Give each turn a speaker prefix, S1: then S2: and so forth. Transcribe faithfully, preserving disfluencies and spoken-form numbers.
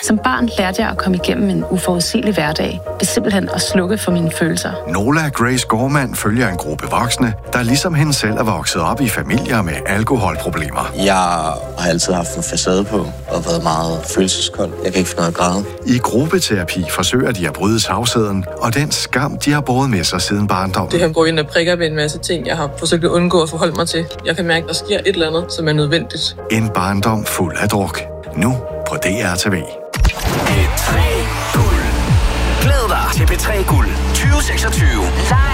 S1: Som barn lærte jeg at komme igennem en uforudsigelig hverdag, ved simpelthen at slukke for mine følelser.
S2: Nola Grace Gorman følger en gruppe voksne, der ligesom hende selv er vokset op i familier med alkoholproblemer.
S3: Jeg har altid haft en facade på og været meget følelseskold. Jeg kan ikke finde noget at græde.
S2: I gruppeterapi forsøger de at bryde tavsheden og den skam, de har båret med sig siden barndommen.
S4: Det her går ind og prikker ved en masse ting, jeg har forsøgt at undgå at forholde mig til. Jeg kan mærke, at der sker et eller andet, som er nødvendigt.
S2: En barndom fuld af druk. Nu på D R T V.
S5: P tre Guld. Glæd dig til P tre Guld tyve seksogtyve.